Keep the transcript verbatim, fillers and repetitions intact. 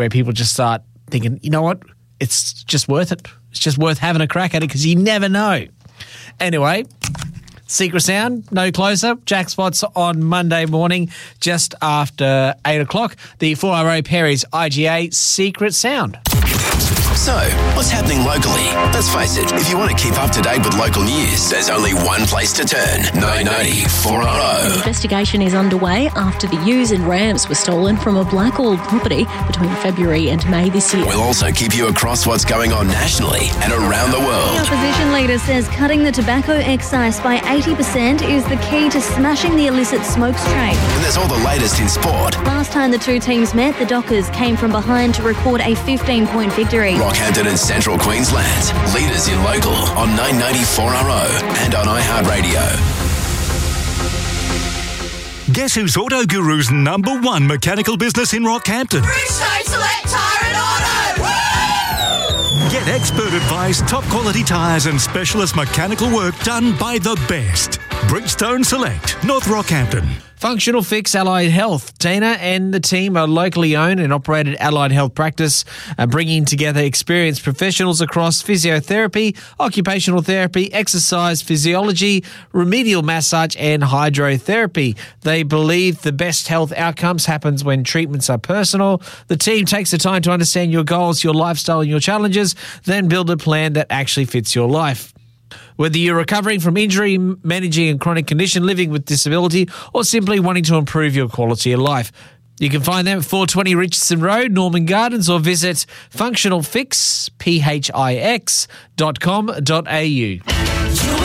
where people just start thinking, you know what, it's just worth it. It's just worth having a crack at it because you never know. Anyway, Secret Sound, no closer. Jackpots on Monday morning just after eight o'clock. The four R O Perry's I G A Secret Sound. So, what's happening locally? Let's face it, if you want to keep up to date with local news, there's only one place to turn. nine ninety four R O. An investigation is underway after the ewes and rams were stolen from a Blackall property between February and May this year. We'll also keep you across what's going on nationally and around the The world. opposition leader says cutting the tobacco excise by eighty percent is the key to smashing the illicit smokes trade. And there's all the latest in sport. Last time the two teams met, the Dockers came from behind to record a fifteen-point victory. Rockhampton and Central Queensland, leaders in local on nine ninety four R O and on iHeartRadio. Guess who's Auto Guru's number one mechanical business in Rockhampton? Bridgestone Select Tyre and Auto! Woo! Get expert advice, top quality tyres and specialist mechanical work done by the best. Bridgestone Select, North Rockhampton. Functional Fix Allied Health. Tina and the team are locally owned and operated allied health practice, uh, bringing together experienced professionals across physiotherapy, occupational therapy, exercise physiology, remedial massage and hydrotherapy. They believe the best health outcomes happens when treatments are personal. The team takes the time to understand your goals, your lifestyle and your challenges, then build a plan that actually fits your life. Whether you're recovering from injury, managing a chronic condition, living with disability, or simply wanting to improve your quality of life, you can find them at four twenty Richardson Road, Norman Gardens, or visit functional fix, P H I X, dot com dot A U.